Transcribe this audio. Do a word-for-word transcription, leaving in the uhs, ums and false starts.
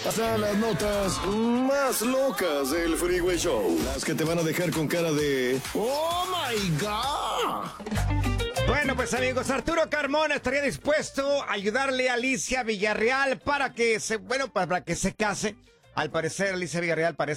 Hasta las notas más locas del Freeway Show. Las que te van a dejar con cara de ¡Oh, my God! Bueno, pues amigos, Arturo Carmona estaría dispuesto a ayudarle a Alicia Villarreal para que se, bueno, para que se case. Al parecer, Alicia Villarreal parece